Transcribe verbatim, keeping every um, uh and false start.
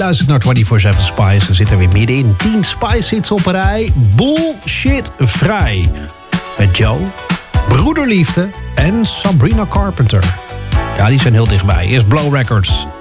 Luister naar vierentwintig zeven Spice. We zitten er weer middenin. tien Spice hits op een rij. Bullshit vrij. Met Joe, Broederliefde en Sabrina Carpenter. Ja, die zijn heel dichtbij. Eerst Blow Records.